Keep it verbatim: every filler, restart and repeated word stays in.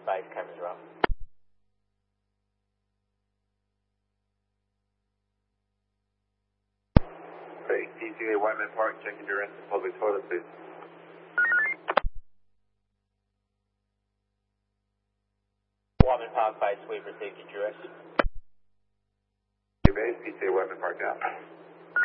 Base cameras are up. Great. D C A Whiteman Park, checking duress to public toilet, please. Whiteman Park Base, we've received your duress. Base, D C A Whiteman Park out.